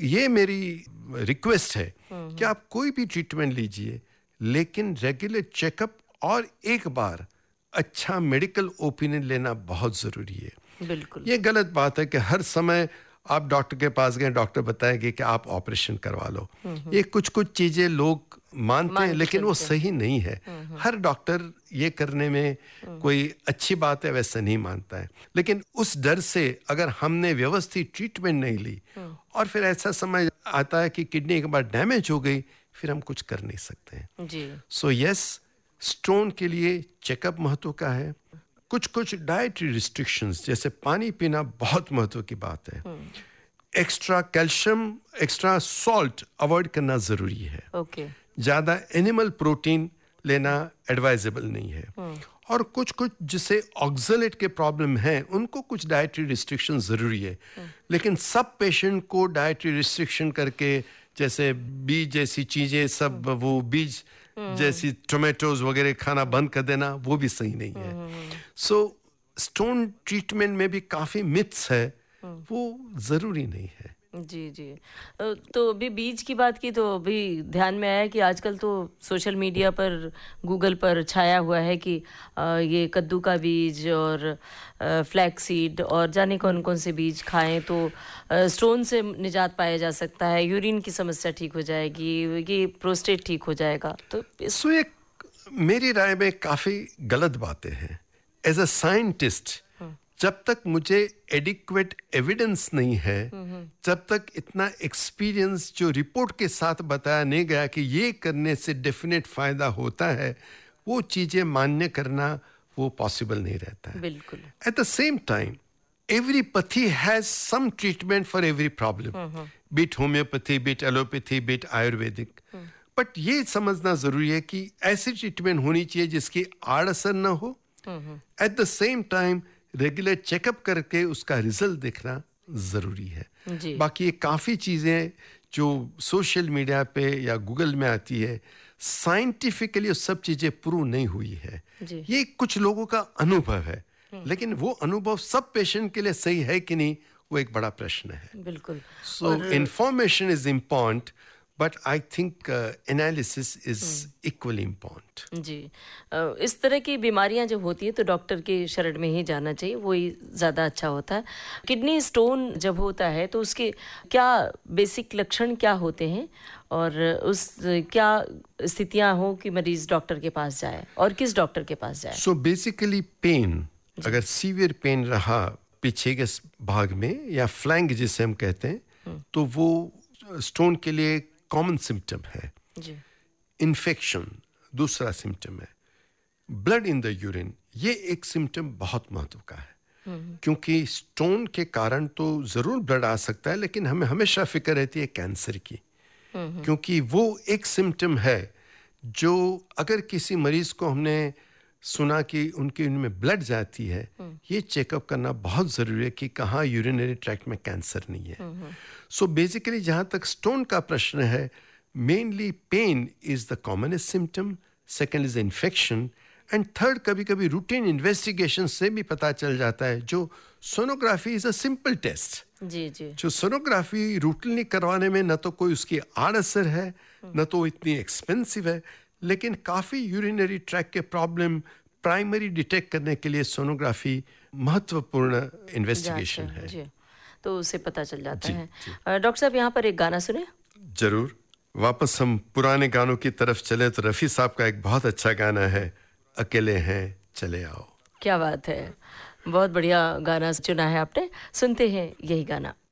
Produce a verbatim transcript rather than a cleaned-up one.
ये मेरी रिक्वेस्ट है कि आप कोई भी ट्रीटमेंट लीजिए, लेकिन रेगुलर चेकअप और एक बार अच्छा मेडिकल ओपिनियन लेना बहुत ज़रूरी है। बिल्कुल। ये गलत बात है कि हर समय आप डॉक्टर के पास गए, डॉक्टर बताएंगे कि आप ऑपरेशन करवा लो। ये कुछ कुछ चीज़ें लोग मानते हैं, लेकिन वो सही नहीं है। हर डॉक्टर ये करने में कोई अच्छी बात है वैसा नहीं मानता है। लेकिन उस डर से अगर हमने व्यवस्थित ट्रीटमेंट नहीं ली और फिर ऐसा समझ आता है कि किडनी एक बार डैमेज हो गई, फिर हम कुछ कर नहीं सकते हैं। जी। सो यस, स्टोन के लिए चेकअप महत्व का है। कुछ कुछ डाइटरी रिस्ट्रिक्शंस, जैसे पानी पीना बहुत महत्व की बात है। Extra calcium, extra salt avoid करना जरूरी है। ओके। ज़्यादा एनिमल प्रोटीन लेना एडवाइजेबल नहीं है। और कुछ कुछ जिसे ऑक्सलेट के प्रॉब्लम हैं, उनको कुछ डाइटरी रिस्ट्रिक्शन ज़रूरी है। लेकिन सब पेशेंट को डाइटरी रिस्ट्रिक्शन करके, जैसे बीज जैसी चीज़ें, सब वो बीज जैसी टोमेटोज वगैरह खाना बंद कर देना, वो भी सही नहीं है। सो स्टोन ट्रीटमेंट में भी काफ़ी मिथ्स है, वो ज़रूरी नहीं है। जी जी। तो अभी बीज की बात की तो अभी ध्यान में आया कि आजकल तो सोशल मीडिया पर, गूगल पर छाया हुआ है कि ये कद्दू का बीज और फ्लैक्स सीड और जाने कौन कौन से बीज खाएं तो स्टोन से निजात पाया जा सकता है, यूरिन की समस्या ठीक हो जाएगी, ये प्रोस्टेट ठीक हो जाएगा। तो सो ये मेरी राय में काफ़ी गलत बातें हैं। एज अ साइंटिस्ट, जब तक मुझे एडिक्वेट एविडेंस नहीं है, जब तक इतना एक्सपीरियंस जो रिपोर्ट के साथ बताया नहीं गया कि ये करने से डेफिनेट फायदा होता है, वो चीजें मान्य करना वो पॉसिबल नहीं रहता है। बिल्कुल। At the same time, every pathy has some treatment for every problem, beat homeopathy, beat allopathy, beat Ayurvedic. But ये समझना जरूरी है कि ऐसी ट्रीटमेंट होनी चाहिए जिसकी आड़ असर ना हो। At the same time regular checkup करके उसका रिजल्ट देखना जरूरी है। जी। बाकी ये काफ़ी चीज़ें जो सोशल मीडिया पे या गूगल में आती है, साइंटिफिकली वो सब चीज़ें प्रूव नहीं हुई है। जी। ये कुछ लोगों का अनुभव है, लेकिन वो अनुभव सब पेशेंट के लिए सही है कि नहीं, वो एक बड़ा प्रश्न है। बिल्कुल। सो information is important, but I think analysis is equally important. जी। इस तरह की बीमारियां जो होती है तो डॉक्टर के शरण में ही जाना चाहिए, वही ज़्यादा अच्छा होता है। किडनी स्टोन जब होता है तो उसके क्या बेसिक लक्षण क्या होते हैं और उस क्या स्थितियां हो कि मरीज डॉक्टर के पास जाए और किस डॉक्टर के पास जाए? सो बेसिकली पेन, अगर सीवियर पेन रहा पीछे के भाग में या फ्लैंक जिसे हम कहते हैं, तो वो स्टोन के लिए कॉमन सिम्टम है। जी। इन्फेक्शन दूसरा सिम्टम है। ब्लड इन द यूरिन, ये एक सिम्टम बहुत महत्व का है, क्योंकि स्टोन के कारण तो जरूर ब्लड आ सकता है, लेकिन हमें हमेशा फिक्र रहती है कैंसर की, क्योंकि वो एक सिम्टम है जो अगर किसी मरीज को हमने सुना कि उनके उनमें ब्लड जाती है, ये चेकअप करना बहुत ज़रूरी है कि कहाँ यूरिनरी ट्रैक्ट में कैंसर नहीं है। सो बेसिकली जहाँ तक स्टोन का प्रश्न है, mainly pen is the commonest symptom, second is infection, and third कभी कभी रूटीन इन्वेस्टिगेशन से भी पता चल जाता है। जो sonography is a simple test. जी जी। जो सोनोग्राफी रूटीनली करवाने में न तो कोई उसकी आड़ असर है, न तो इतनी एक्सपेंसिव है, लेकिन काफ़ी यूरिनरी ट्रैक के प्रॉब्लम प्राइमरी डिटेक्ट करने के लिए सोनोग्राफी महत्वपूर्ण इन्वेस्टिगेशन है। जी। तो उससे पता चल जाता है। डॉक्टर साहब, यहाँ पर एक गाना सुने। जरूर। वापस हम पुराने गानों की तरफ चले तो रफ़ी साहब का एक बहुत अच्छा गाना है, अकेले हैं चले आओ। क्या बात है, बहुत बढ़िया गाना चुना है आपने। सुनते हैं यही गाना।